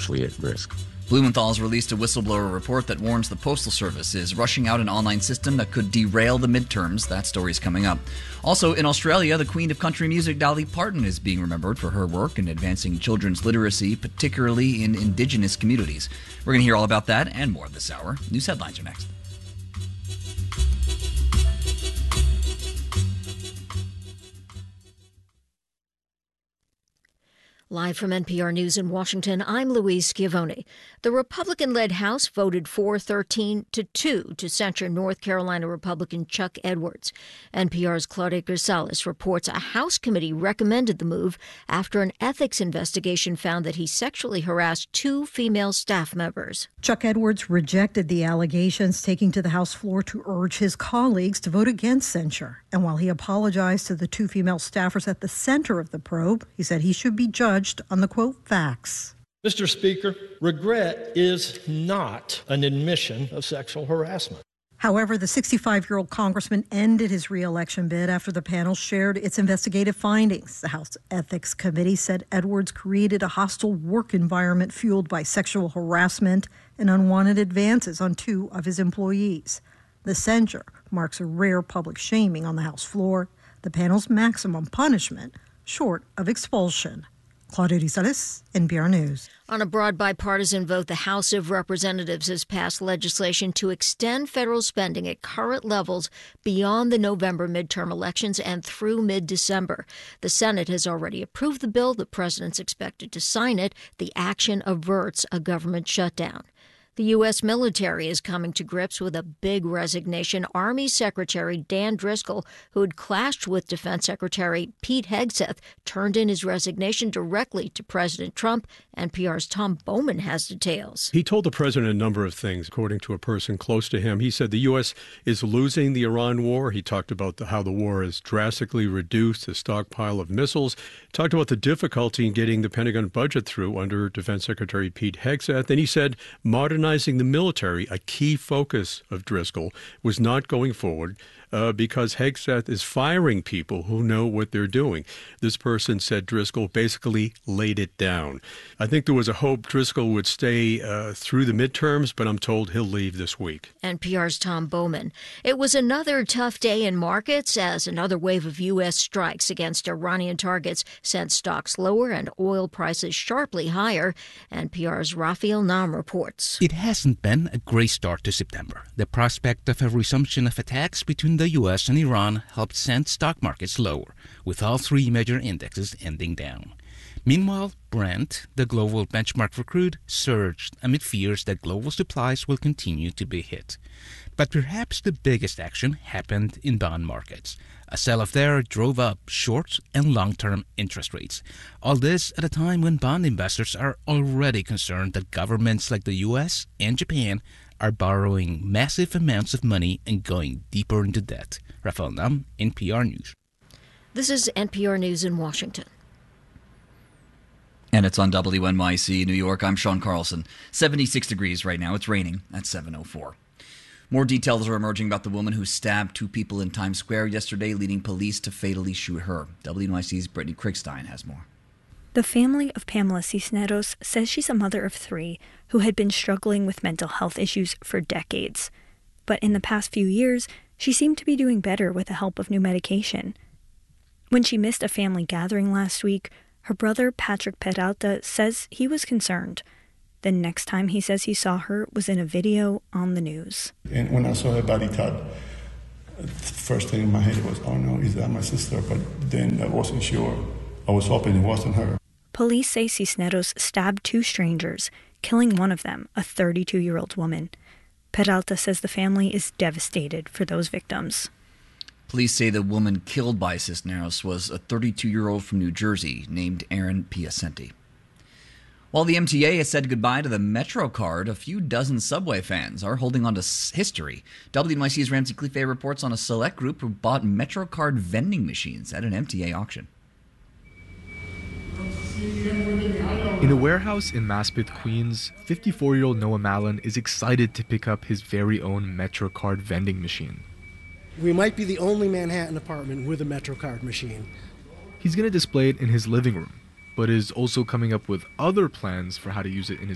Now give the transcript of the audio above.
actually at risk. Blumenthal's released a whistleblower report that warns the Postal Service is rushing out an online system that could derail the midterms. That story's coming up. Also, in Australia, the Queen of Country Music, Dolly Parton, is being remembered for her work in advancing children's literacy, particularly in Indigenous communities. We're going to hear all about that and more this hour. News headlines are next. Live from NPR News in Washington, I'm Louise Schiavone. The Republican-led House voted 4-13-2 to censure North Carolina Republican Chuck Edwards. NPR's Claudia Grisales reports a House committee recommended the move after an ethics investigation found that he sexually harassed 2 female staff members. Chuck Edwards rejected the allegations, taking to the House floor to urge his colleagues to vote against censure. And while he apologized to the 2 female staffers at the center of the probe, he said he should be judged on the, quote, facts. Mr. Speaker, regret is not an admission of sexual harassment. However, the 65-year-old congressman ended his re-election bid after the panel shared its investigative findings. The House Ethics Committee said Edwards created a hostile work environment fueled by sexual harassment and unwanted advances on 2 of his employees. The censure marks a rare public shaming on the House floor, the panel's maximum punishment, short of expulsion. Claudia Grisales, NPR News. On a broad bipartisan vote, the House of Representatives has passed legislation to extend federal spending at current levels beyond the November midterm elections and through mid-December. The Senate has already approved the bill. The president's expected to sign it. The action averts a government shutdown. The U.S. military is coming to grips with a big resignation. Army Secretary Dan Driscoll, who had clashed with Defense Secretary Pete Hegseth, turned in his resignation directly to President Trump. NPR's Tom Bowman has details. He told the president a number of things, according to a person close to him. He said the U.S. is losing the Iran war. He talked about how the war has drastically reduced the stockpile of missiles. Talked about the difficulty in getting the Pentagon budget through under Defense Secretary Pete Hegseth. And he said modernizing the military, a key focus of Driscoll, was not going forward because Hegseth is firing people who know what they're doing. This person said Driscoll basically laid it down. I think there was a hope Driscoll would stay through the midterms, but I'm told he'll leave this week. NPR's Tom Bowman. It was another tough day in markets as another wave of U.S. strikes against Iranian targets sent stocks lower and oil prices sharply higher. NPR's Rafael Nam reports. It hasn't been a great start to September. The prospect of a resumption of attacks between the U.S. and Iran helped send stock markets lower, with all 3 major indexes ending down. Meanwhile, Brent, the global benchmark for crude, surged amid fears that global supplies will continue to be hit. But perhaps the biggest action happened in bond markets. A sell-off there drove up short and long-term interest rates. All this at a time when bond investors are already concerned that governments like the U.S. and Japan are borrowing massive amounts of money and going deeper into debt. Rafael Nam, NPR News. This is NPR News in Washington. And it's on WNYC New York. I'm Sean Carlson. 76 degrees right now. It's raining at 7:04. More details are emerging about the woman who stabbed 2 people in Times Square yesterday, leading police to fatally shoot her. WNYC's Brittany Kriegstein has more. The family of Pamela Cisneros says she's a mother of 3 who had been struggling with mental health issues for decades. But in the past few years, she seemed to be doing better with the help of new medication. When she missed a family gathering last week, her brother Patrick Peralta says he was concerned. The next time he says he saw her was in a video on the news. And when I saw her body top, the first thing in my head was, oh no, is that my sister? But then I wasn't sure. I was hoping it wasn't her. Police say Cisneros stabbed 2 strangers, killing one of them, a 32-year-old woman. Peralta says the family is devastated for those victims. Police say the woman killed by Cisneros was a 32-year-old from New Jersey named Aaron Piacenti. While the MTA has said goodbye to the MetroCard, a few dozen Subway fans are holding on to history. WNYC's Ramsey Clefe reports on a select group who bought MetroCard vending machines at an MTA auction. In a warehouse in Maspeth, Queens, 54-year-old Noah Mallon is excited to pick up his very own MetroCard vending machine. We might be the only Manhattan apartment with a MetroCard machine. He's going to display it in his living room, but is also coming up with other plans for how to use it in his